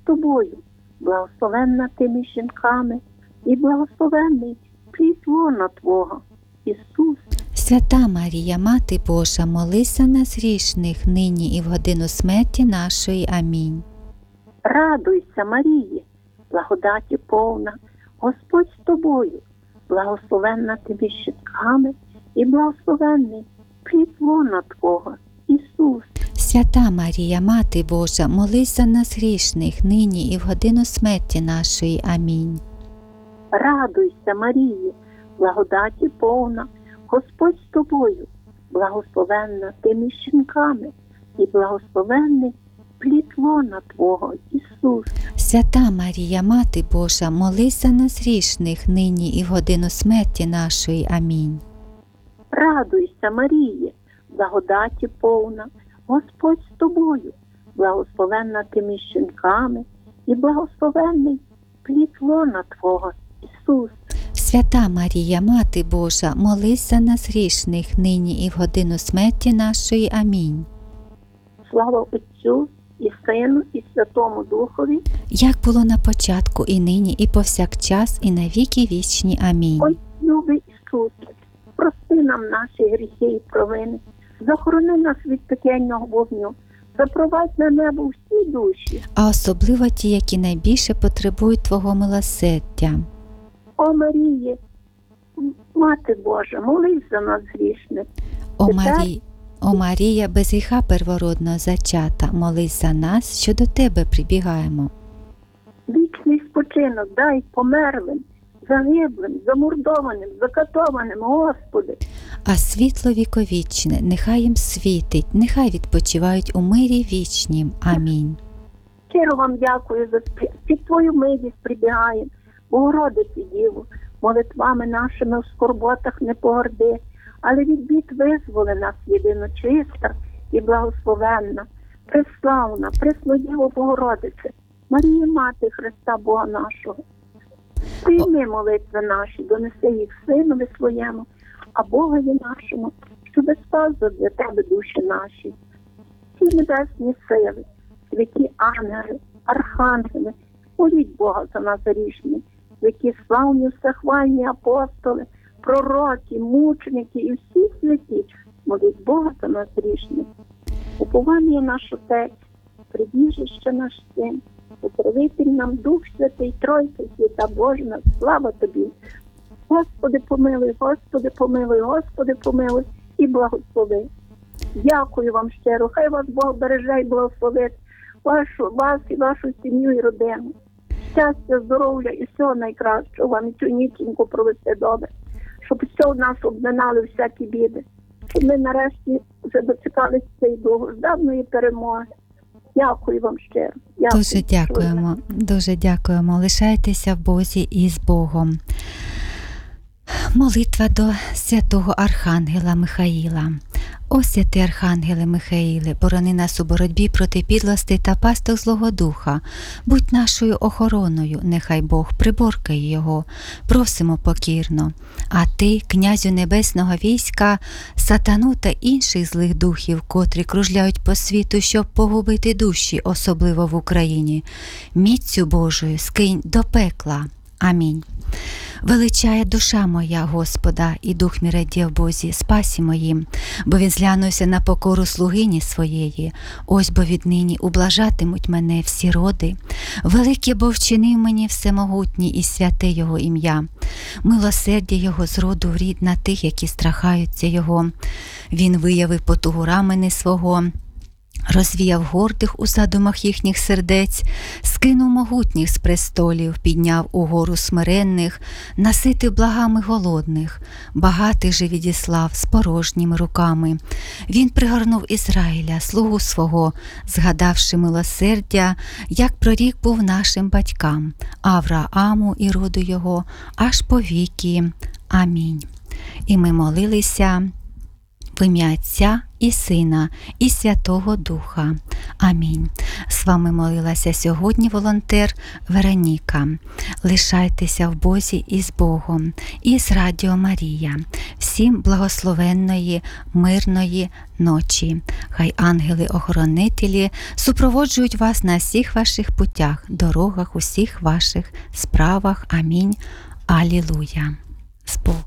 тобою, благословенна ти між жінками, і благословенний плід лона Твого, Ісус. Свята Марія, Мати Божа, молись за нас грішних, нині і в годину смерті нашої. Амінь. Радуйся, Маріє, благодаті повна, Господь з тобою, благословенна ти між жінками, і благословенний плід лона Твого, Ісус. Свята Марія, Мати Божа, молись за нас грішних, нині і в годину смерті нашої. Амінь. Радуйся, Маріє, благодаті повна, Господь з тобою, благословенна ти між жінками, і благословенний плід лона Твого, Ісус. Свята Марія, Мати Божа, молись за нас грішних, нині і в годину смерті нашої. Амінь. Радуйся, Маріє, благодаті повна, Господь з тобою, благословенна ти між жінками, і благословенний плід лона Твого, Ісус. Свята Марія, Мати Божа, молись за нас грішних, нині і в годину смерті нашої. Амінь. Слава Отцю і Сину, і Святому Духові, як було на початку, і нині, і повсякчас, і на віки вічні. Амінь. Ой, любий Ісусе, прости нам наші гріхи і провини, захорони нас від пекельного вогню, запровадь на небо всі душі. А особливо ті, які найбільше потребують Твого милосердя. О Маріє, Мати Божа, молись за нас грішних. О Марія, без гріха первородного зачата, молись за нас, що до Тебе прибігаємо. Вічний спочинок дай померлим, загиблим, замордованим, закатованим, Господи. А світло віковічне нехай їм світить, нехай відпочивають у мирі вічнім. Амінь. Щиро вам дякую за під Твою милість прибігаємо, Богородиці Діву, молитвами нашими в скорботах не погорди, але від бід визволи нас єдино чиста і благословенна, преславна, преснодіво Богородице, Марія, Мати Христа Бога нашого. Прийми молитви наші, донеси їх Синові Своєму, а Богові нашому, щоб спас для Тебе душі наші. Всі небесні сили, святі ангели, архангели, моліть Бога за нас грішні, які славні всехвальні апостоли, пророки, мученики і всі святі, моліть Бога за нас грішних. Уповання наш Отець, прибіжище наш Син, покровитель нам Дух Святий, Тройця Свята Божа, слава Тобі. Господи помилуй, Господи помилуй, Господи помилуй і благослови. Дякую вам щиро, хай вас Бог береже і благословить, вас і вашу сім'ю і родину. Щастя, здоров'я і всього найкращого вам, і цю ніченьку провести добре. Щоб все в нас обминали всякі біди. Щоб ми нарешті вже дочекалися цієї довгожданої перемоги. Дякую вам щиро. Дякую. Дуже дякуємо. Лишайтеся в Бозі і з Богом. Молитва до святого Архангела Михаїла. О святий Архангеле Михаїле, борони нас у боротьбі проти підлостей та пасток злого духа. Будь нашою охороною, нехай Бог приборкає його. Просимо покірно. А ти, князю небесного війська, сатану та інших злих духів, котрі кружляють по світу, щоб погубити душі, особливо в Україні, міцю Божою скинь до пекла. Амінь. Величає душа моя Господа, і дух мій радіє в Бозі, спасі моїм, бо він зглянувся на покору слугині своєї. Ось бо віднині ублажатимуть мене всі роди. Велике бо вчинив мені всемогутній і святе його ім'я. Милосердя його з роду в рід на тих, які страхаються його. Він виявив потугу рамени свого, розвіяв гордих у задумах їхніх сердець, скинув могутніх з престолів, підняв угору смиренних, наситив благами голодних, багатих же відіслав з порожніми руками. Він пригорнув Ізраїля, слугу свого, згадавши милосердя, як прорік був нашим батькам, Аврааму і роду його, аж по віки. Амінь. І ми молилися В ім'я Отця і Сина, і Святого Духа. Амінь. З вами молилася сьогодні волонтер Вероніка. Лишайтеся в Бозі і з Богом, і з Радіо Марія. Всім благословенної, мирної ночі. Хай ангели-охоронителі супроводжують вас на всіх ваших путях, дорогах, усіх ваших справах. Амінь. Алілуя. З Богом.